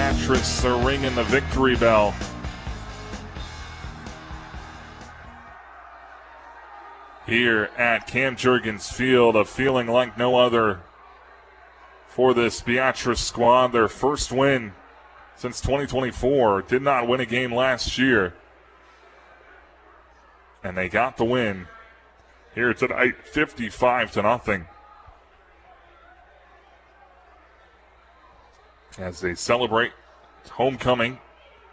Beatrice are ringing the victory bell. Here at Cam Jurgens Field, a feeling like no other for this Beatrice squad. Their first win since 2024. Did not win a game last year. And they got the win here tonight, 55-0. As they celebrate homecoming.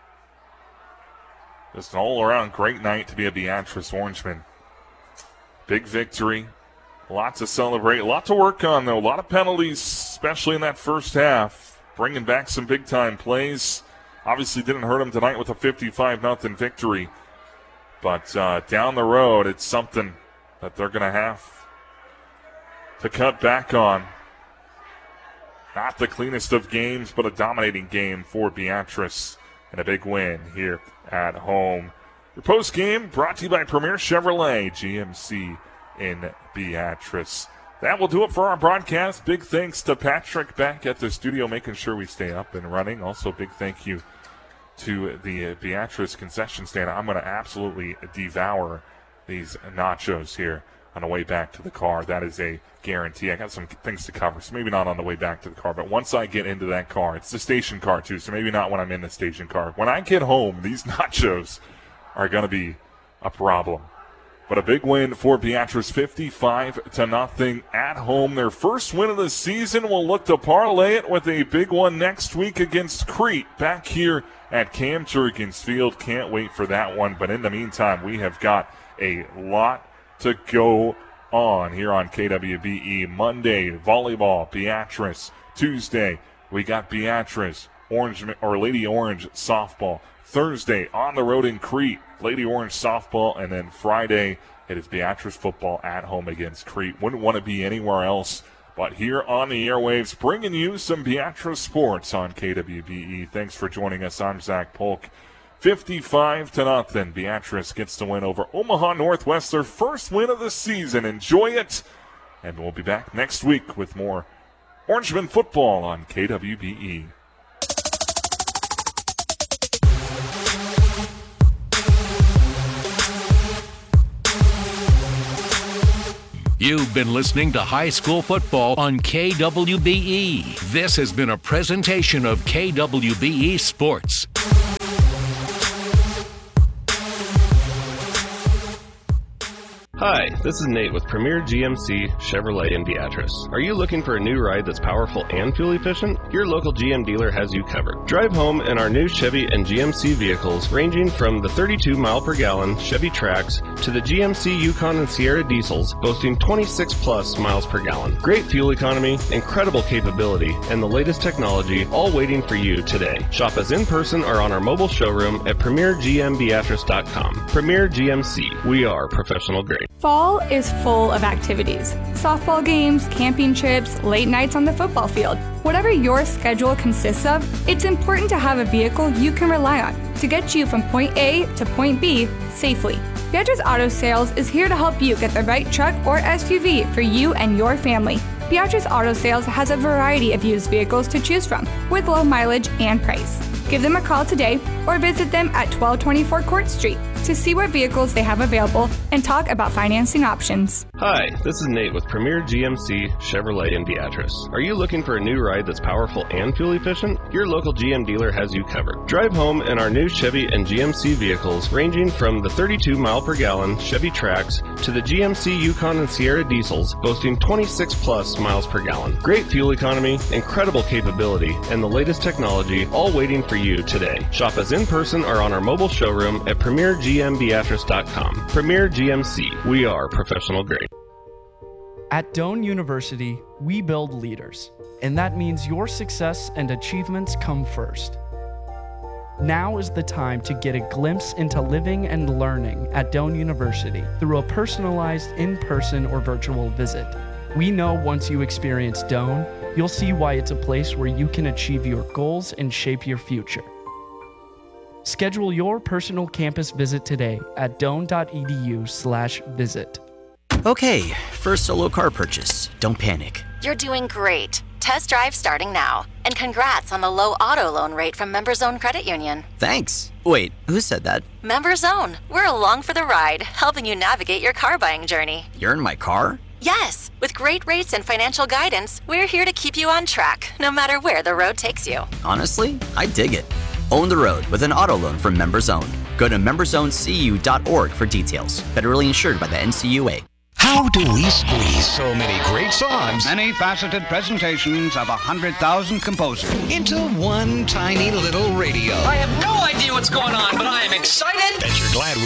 Just an all-around great night to be a Beatrice Orangeman. Big victory. A lot to celebrate. A lot to work on, though. A lot of penalties, especially in that first half. Bringing back some big-time plays. Obviously didn't hurt them tonight with a 55-0 victory. But down the road, it's something that they're going to have to cut back on. Not the cleanest of games, but a dominating game for Beatrice. And a big win here at home. Your post game brought to you by Premier Chevrolet GMC in Beatrice. That will do it for our broadcast. Big thanks to Patrick back at the studio making sure we stay up and running. Also, big thank you to the Beatrice concession stand. I'm going to absolutely devour these nachos here on the way back to the car. That is a guarantee. I got some things to cover, so maybe not on the way back to the car, but once I get into that car, it's the station car too, so maybe not when I'm in the station car. When I get home, these nachos are going to be a problem. But a big win for Beatrice, 55-0 at home. Their first win of the season. Will look to parlay it with a big one next week against Crete back here at Cam Jurgens Field. Can't wait for that one. But in the meantime, we have got a lot to go on here on KWBE. Monday, volleyball, Beatrice. Tuesday, we got Beatrice, Lady Orange softball. Thursday, on the road in Crete, Lady Orange softball, and then Friday, it is Beatrice football at home against Crete. Wouldn't want to be anywhere else but here on the airwaves, bringing you some Beatrice sports on KWBE. Thanks for joining us. I'm Zach Polk. 55-0. Beatrice gets the win over Omaha Northwest, their first win of the season. Enjoy it, and we'll be back next week with more Orangeman football on KWBE. You've been listening to High School Football on KWBE. This has been a presentation of KWBE Sports. Hi, this is Nate with Premier GMC Chevrolet in Beatrice. Are you looking for a new ride that's powerful and fuel efficient? Your local GM dealer has you covered. Drive home in our new Chevy and GMC vehicles ranging from the 32 mile per gallon Chevy Trax to the GMC Yukon and Sierra diesels boasting 26 plus miles per gallon. Great fuel economy, incredible capability, and the latest technology all waiting for you today. Shop us in person or on our mobile showroom at premiergmbeatrice.com. Premier GMC. We are professional grade. Fall is full of activities. Softball games, camping trips, late nights on the football field. Whatever your schedule consists of, it's important to have a vehicle you can rely on to get you from point A to point B safely. Beatrice Auto Sales is here to help you get the right truck or SUV for you and your family. Beatrice Auto Sales has a variety of used vehicles to choose from with low mileage and price. Give them a call today or visit them at 1224 Court Street to see what vehicles they have available and talk about financing options. Hi, this is Nate with Premier GMC Chevrolet in Beatrice. Are you looking for a new ride that's powerful and fuel efficient? Your local GM dealer has you covered. Drive home in our new Chevy and GMC vehicles ranging from the 32 mile per gallon Chevy Trax to the GMC Yukon and Sierra diesels boasting 26 plus miles per gallon. Great fuel economy, incredible capability, and the latest technology all waiting for you today. Shop us in person or on our mobile showroom at premiergmbeatrice.com. Premier GMC. We are professional grade. At Doane University, we build leaders, and that means your success and achievements come first. Now is the time to get a glimpse into living and learning at Doane University through a personalized in-person or virtual visit. We know once you experience Doane, you'll see why it's a place where you can achieve your goals and shape your future. Schedule your personal campus visit today at doane.edu/visit. Okay, first solo car purchase. Don't panic. You're doing great. Test drive starting now. And congrats on the low auto loan rate from MemberZone Credit Union. Thanks. Wait, who said that? MemberZone. We're along for the ride, helping you navigate your car buying journey. You're in my car? Yes, with great rates and financial guidance, we're here to keep you on track, no matter where the road takes you. Honestly, I dig it. Own the road with an auto loan from MemberZone. Go to memberzonecu.org for details. Federally insured by the NCUA. How do we squeeze so many great songs, many faceted presentations of 100,000 composers, into one tiny little radio? I have no idea what's going on, but I am excited. Bet you're glad we